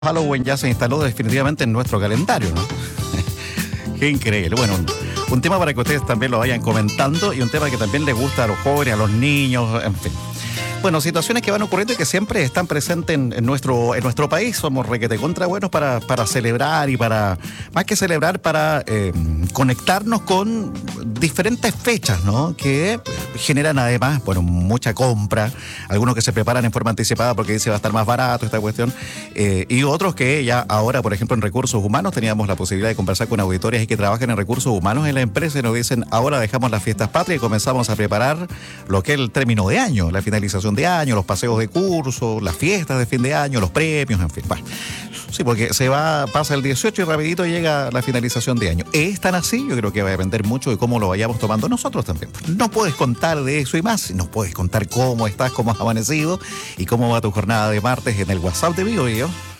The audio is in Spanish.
Halloween ya se instaló definitivamente en nuestro calendario, ¿no? Qué increíble. Bueno, un tema para que ustedes también lo vayan comentando y un tema que también les gusta a los jóvenes, a los niños, en fin. Bueno, situaciones que van ocurriendo y que siempre están presentes en nuestro país. Somos requete contra buenos para celebrar y para, más que celebrar, para conectarnos con diferentes fechas, ¿no? Que generan además, bueno, mucha compra. Algunos que se preparan en forma anticipada porque dice va a estar más barato esta cuestión. Y otros que ya ahora, por ejemplo, en recursos humanos, teníamos la posibilidad de conversar con auditorias y que trabajan en recursos humanos en la empresa y nos dicen, ahora dejamos las fiestas patrias y comenzamos a preparar lo que es el término de año, la finalización de año, los paseos de curso, las fiestas de fin de año, los premios, en fin. Bueno, sí, porque pasa el 18 y rapidito llega la finalización de año. ¿Es tan así? Yo creo que va a depender mucho de cómo lo vayamos tomando nosotros también. Nos puedes contar de eso y más. Nos puedes contar cómo estás, cómo has amanecido y cómo va tu jornada de martes en el WhatsApp de Bio.